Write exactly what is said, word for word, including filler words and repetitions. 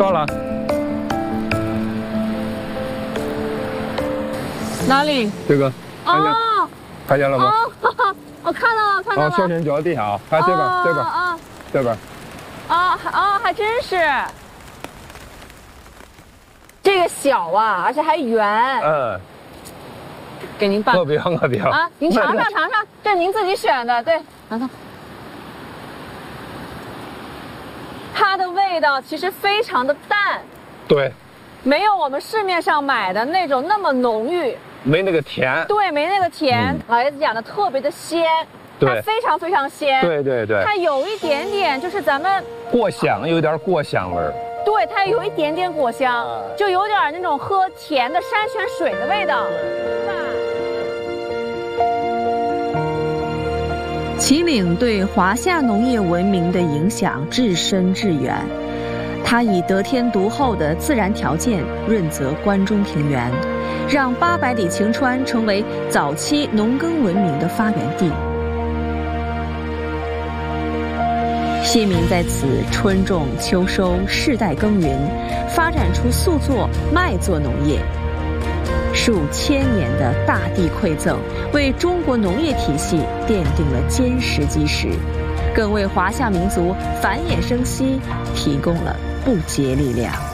到了。 哪里？ 这个。 哦。 看见了吗？ 哦，我看到了，看到了。 哦，小心脚底下啊！看这边，这边， 啊， 这边。 啊啊，还真是。这个小啊，而且还圆。 嗯。 给您拌。 我不要，我不要。 啊，您尝尝尝尝，这是您自己选的，对，尝尝。它的味道其实非常的淡。 对。没有我们市面上买的那种那么浓郁。 没那个甜。 对，没那个甜。嗯、老爷子讲的特别的鲜。它非常非常鲜。 对对对。 它有一点点就是咱们过香，有点过香味儿。 对，它有一点点果香，就有点那种喝甜的山泉水的味道。 秦岭对华夏农业文明的影响至深至远，它以得天独厚的自然条件润泽关中平原，让八百里晴川成为早期农耕文明的发源地。先民在此春种秋收，世代耕耘，发展出粟作、麦作农业。数千年的大地馈赠，为中国农业体系奠定了坚实基石，更为华夏民族繁衍生息提供了不竭力量。